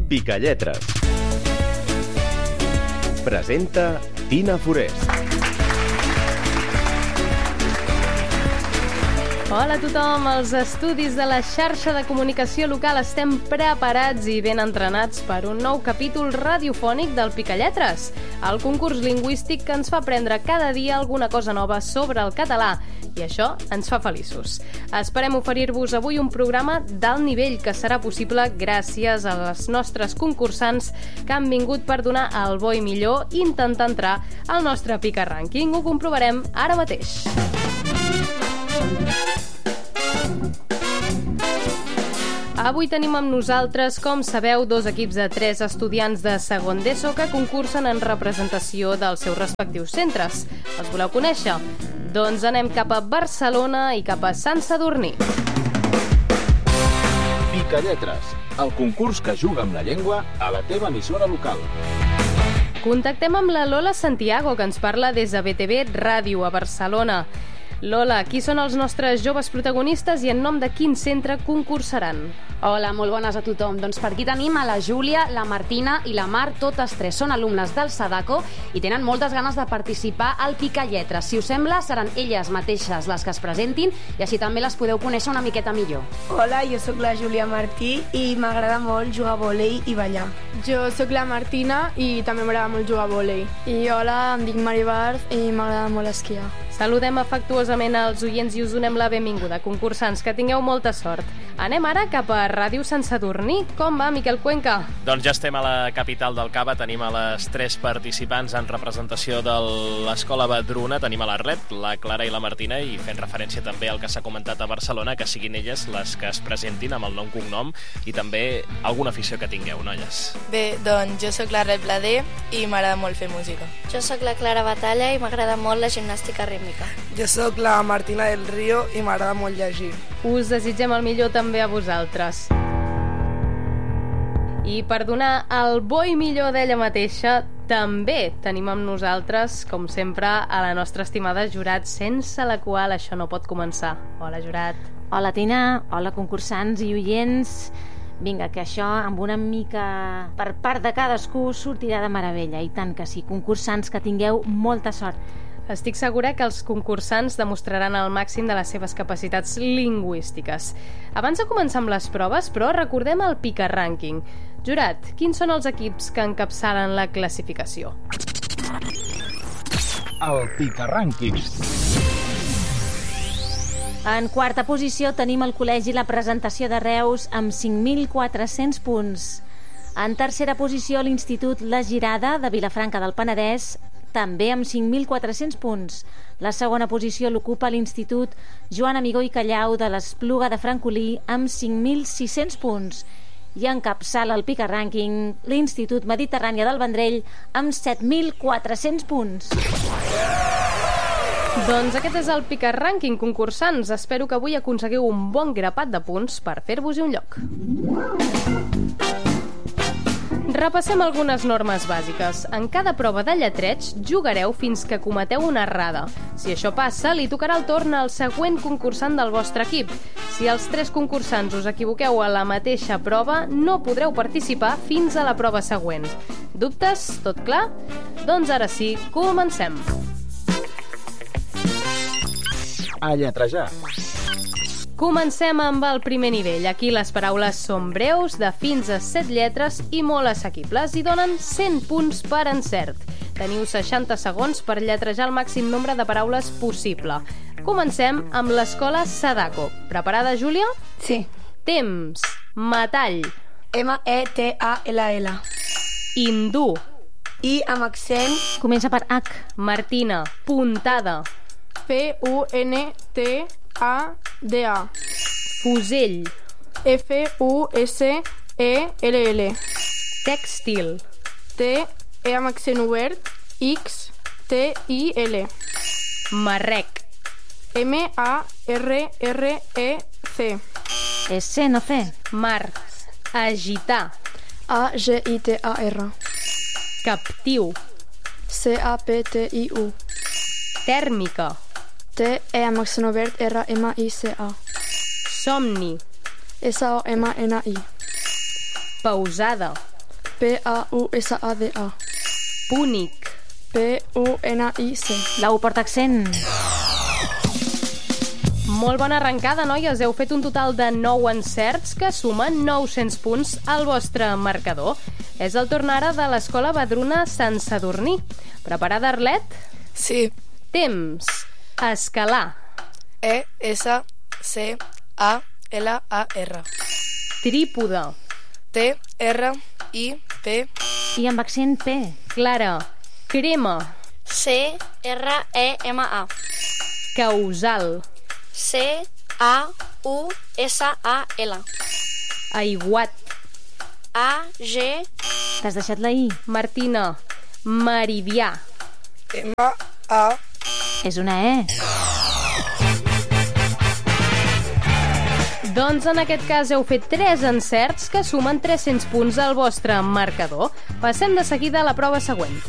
Picalletres. Presenta Tina Forest. Hola a tothom, als estudis de la xarxa de comunicació local estem preparats i ben entrenats per un nou capítol radiofònic del Picalletres, el concurs lingüístic que ens fa aprendre cada dia alguna cosa nova sobre el català, i això ens fa feliços. Esperem oferir-vos avui un programa d'alt nivell que serà possible gràcies a les nostres concursants que han vingut per donar el bo i millor i intentar entrar al nostre Pica Rànquing. Ho comprovarem ara mateix. Avui tenim amb nosaltres, com sabeu, dos equips de 3 estudiants de segon d'ESO que concursen en representació dels seus respectius centres. Els voleu conèixer? Doncs anem cap a Barcelona i cap a Sant Sadurní. Picalletres, el concurs que juga amb la llengua a la teva emissora local. Contactem amb la Lola Santiago, que ens parla des de BTV Ràdio a Barcelona. Lola, qui són els nostres joves protagonistes i en nom de quin centre concursaran? Hola, molt bones a tothom. Doncs per aquí tenim a la Júlia, la Martina i la Mar. Totes tres són alumnes del Sadako i tenen moltes ganes de participar al Picalletres. Si us sembla, seran elles mateixes les que es presentin i així també les podeu conèixer una miqueta millor. Hola, jo sóc la Júlia Martí i m'agrada molt jugar a vòlei i ballar. Jo sóc la Martina i també m'agrada molt jugar a vòlei. I hola, em dic Mari Barth i m'agrada molt esquiar. Saludem afectuosament als oients i us donem la benvinguda. Concursants, que tingueu molta sort. Anem ara cap a Ràdio Sant Sadurní. Com va, Miquel Cuenca? Doncs ja estem a la capital del Cava. Tenim a les 3 participants en representació de l'Escola Badruna. Tenim a l'Arlet, la Clara i la Martina, i fent referència també al que s'ha comentat a Barcelona, que siguin elles les que es presentin amb el nom cognom i també alguna afició que tingueu, noies. Bé, doncs jo sóc l'Arlet Blader i m'agrada molt fer música. Jo sóc la Clara Batalla i m'agrada molt la gimnàstica rítmica. Jo sóc la Martina del Río i m'agrada molt llegir. Us desitgem el millor també a vosaltres. I per donar el bo i millor d'ella mateixa, també tenim amb nosaltres, com sempre, a la nostra estimada Jurat, sense la qual això no pot començar. Hola, Jurat. Hola, Tina. Hola, concursants i oients. Vinga, que això amb una mica per part de cadascú sortirà de meravella. I tant que sí, concursants, que tingueu molta sort. Estic segura que els concursants demostraran el màxim de les seves capacitats lingüístiques. Abans de començar amb les proves, però, recordem el Pica Rànquing. Jurat, quins són els equips que encapçalen la classificació? El Pica Rànquing. En quarta posició tenim el Col·legi La Presentació de Reus amb 5.400 punts. En tercera posició l'Institut La Girada de Vilafranca del Penedès, també amb 5.400 punts. La segona posició l'ocupa l'Institut Joan Amigó i Callau de l'Espluga de Francolí amb 5.600 punts. I encapçala el Pica Rànquing l'Institut Mediterrània del Vendrell amb 7.400 punts. Doncs aquest és el Pica Rànquing, concursants. Espero que avui aconseguiu un bon grapat de punts per fer-vos-hi un lloc. Repassem algunes normes bàsiques. En cada prova de lletreig jugareu fins que cometeu una errada. Si això passa, li tocarà el torn al següent concursant del vostre equip. Si els 3 concursants us equivoqueu a la mateixa prova, no podreu participar fins a la prova següent. Dubtes? Tot clar? Doncs ara sí, comencem. A lletrejar. Comencem amb el primer nivell. Aquí les paraules són breus, de fins a 7 lletres i molt assequibles i donen 100 punts per encert. Teniu 60 segons per lletrejar el màxim nombre de paraules possible. Comencem amb l'escola Sadako. Preparada, Júlia? Sí. Temps. Metall. M-E-T-A-L-L. Hindú. I amb accent. Comença per H. Martina. Puntada. P-U-N-T-A-D-A. Fusell. F-U-S-E-L-L. Tèxtil. T-E amb accent obert. X-T-I-L. Marrec. M-A-R-R-E-C. És C, no C. Mar. Agitar. A-G-I-T-A-R. Captiu. C-A-P-T-I-U. Tèrmica. T-E amb accent obert, R-M-I-C-A. Somni. S-O-M-N-I. Pausada. P-A-U-S-A-D-A. Púnic. P-U-N-I-C. La U porta accent. Molt bona arrencada, noies. Heu fet un total de 9 encerts que sumen 900 punts al vostre marcador. És el torn ara de l'Escola Vedruna Sant Sadurní. Preparada, Arlet? Sí. Temps. Escalar. E-S-C-A-L-A-R. Trípode. T-R-I-P. I amb accent P. Clara. Crema. C-R-E-M-A. Causal. C-A-U-S-A-L. Aiguat. A-G. T'has deixat la I. Martina. Meridià. M-A. És una E. Doncs en aquest cas heu fet 3 encerts que sumen 300 punts al vostre marcador. Passem de seguida a la prova següent.